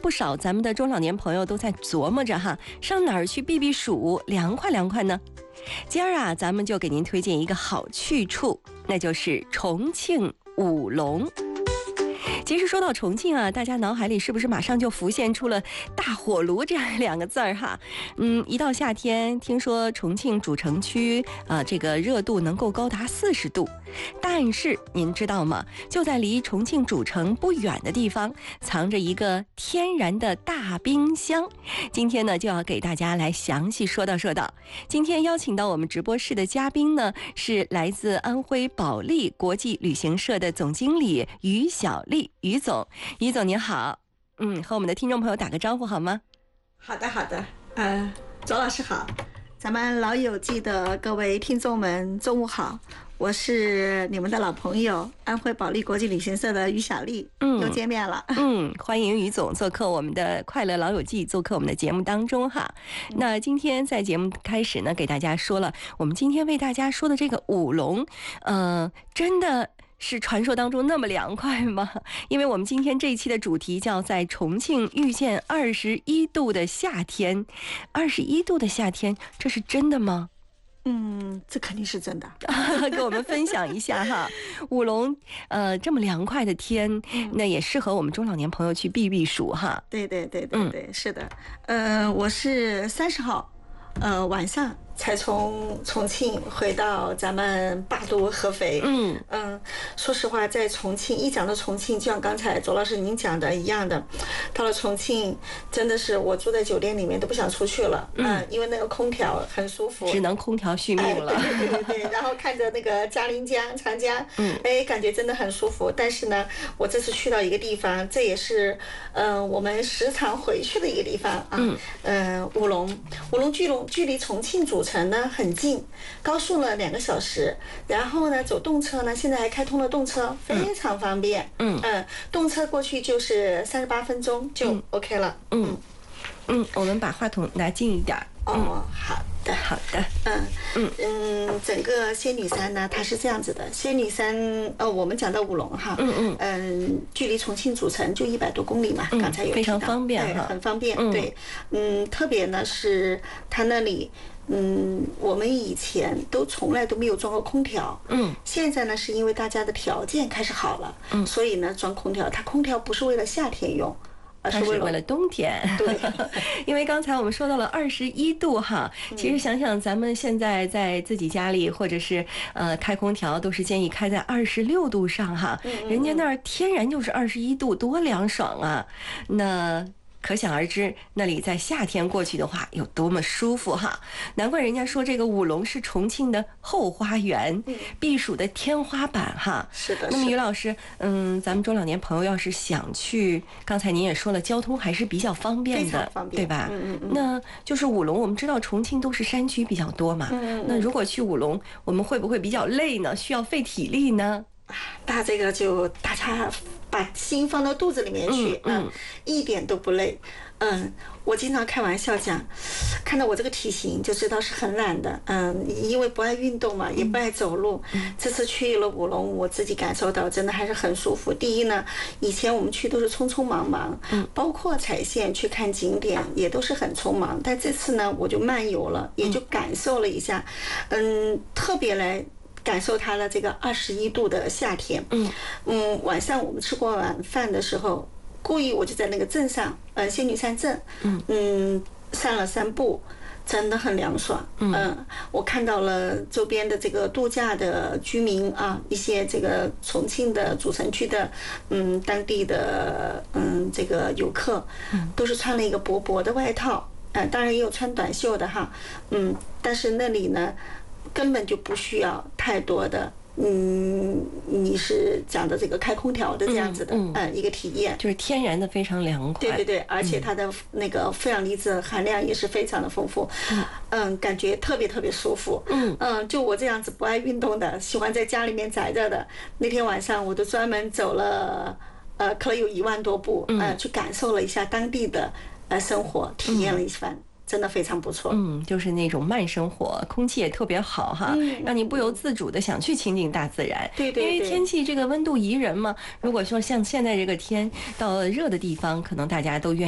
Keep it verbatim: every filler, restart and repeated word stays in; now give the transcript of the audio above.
不少咱们的中老年朋友都在琢磨着哈，上哪儿去避避暑，凉快凉快呢？今儿啊，咱们就给您推荐一个好去处，那就是重庆武隆。其实说到重庆啊，大家脑海里是不是马上就浮现出了大火炉这样两个字儿哈？嗯，一到夏天，听说重庆主城区啊、呃，这个热度能够高达四十度。但是您知道吗？就在离重庆主城不远的地方，藏着一个天然的大冰箱。今天呢，就要给大家来详细说道说道。今天邀请到我们直播室的嘉宾呢，是来自安徽保利国际旅行社的总经理于小丽。于总，于总您好，嗯，和我们的听众朋友打个招呼好吗？ 好的，好的，呃，左老师好，咱们老友记的各位听众们，中午好，我是你们的老朋友安徽保利国际旅行社的于小丽，嗯，又见面了， 嗯，欢迎于总做客我们的快乐老友记，做客我们的节目当中哈。嗯、那今天在节目开始呢，给大家说了，我们今天为大家说的这个武隆，呃，真的是传说当中那么凉快吗？因为我们今天这一期的主题叫在重庆遇见二十一度的夏天，二十一度的夏天，这是真的吗？ 嗯，这肯定是真的。 跟我们分享一下哈，武隆呃这么凉快的天，嗯、那也适合我们中老年朋友去避避暑哈。 对对对对对，嗯、是的。呃，我是三十号，呃晚上才从重庆回到咱们大都合肥。嗯嗯，说实话，在重庆一讲到重庆，就像刚才左老师您讲的一样的，到了重庆真的是我住在酒店里面都不想出去了。嗯，嗯因为那个空调很舒服， 只能空调续命了。 哎、对对对对，然后看着那个嘉陵江、长江，嗯，哎，感觉真的很舒服。但是呢，我这次去到一个地方，这也是嗯、呃、我们时常回去的一个地方啊。嗯，呃，武隆，武隆距隆距离重庆主城呢很近，高速呢两个小时，然后呢走动车呢，现在还开通了动车，非常方便。嗯嗯，动车过去就是三十八分钟就 OK 了。 嗯嗯，我们把话筒拿近一点。 哦，好的好的。 嗯嗯嗯，整个仙女山呢，它是这样子的。仙女山，呃，我们讲到武隆哈，嗯嗯嗯，距离重庆主城就一百多公里嘛，刚才有提到， 非常方便哈， 很方便。对，嗯，特别呢是它那里。嗯，我们以前都从来都没有装过空调，嗯，现在呢是因为大家的条件开始好了，嗯，所以呢装空调，它空调不是为了夏天用，而是为了冬天。 对， 因为刚才我们说到了二十一度哈，其实想想咱们现在在自己家里或者是呃开空调，都是建议开在二十六度上哈，人家那儿天然就是二十一度，多凉爽啊！那可想而知，那里在夏天过去的话有多么舒服哈！难怪人家说这个武隆是重庆的后花园，避暑的天花板哈。 是的。 那么于老师，嗯，咱们中老年朋友要是想去，刚才您也说了，交通还是比较方便的， 非常方便， 对吧？ 嗯嗯嗯。 那就是武隆，我们知道重庆都是山区比较多嘛，嗯嗯。那如果去武隆，我们会不会比较累呢？需要费体力呢？ 那这个就大家把心放到肚子里面去，嗯，嗯一点都不累。嗯，我经常开玩笑讲，看到我这个体型就知道是很懒的，嗯，因为不爱运动嘛，也不爱走路。嗯、这次去了武隆，我自己感受到真的还是很舒服。第一呢，以前我们去都是匆匆忙忙，嗯，包括踩线去看景点也都是很匆忙，但这次呢，我就漫游了，也就感受了一下，嗯，特别来。感受它的这个二十一度的夏天，嗯嗯，晚上我们吃过晚饭的时候，故意我就在那个镇上，呃，仙女山镇，嗯嗯，散了散步，真的很凉爽，嗯、呃，我看到了周边的这个度假的居民啊，一些这个重庆的主城区的，嗯，当地的嗯这个游客，都是穿了一个薄薄的外套，呃，当然也有穿短袖的哈，嗯，但是那里呢。根本就不需要太多的，嗯，你是讲的这个开空调的这样子的，嗯，嗯一个体验， 就是天然的非常凉快。 对对对，而且它的那个负氧离子含量也是非常的丰富，嗯，嗯感觉特别特别舒服，嗯嗯，就我这样子不爱运动的，喜欢在家里面宅着的，那天晚上我都专门走了，呃，可能有一万多步，呃，去感受了一下当地的呃生活，体验了一番。嗯真的非常不错， 嗯，就是那种慢生活，空气也特别好哈，嗯、让你不由自主的想去亲近大自然。 对对对， 因为天气这个温度宜人嘛，如果说像现在这个天到热的地方，可能大家都愿意。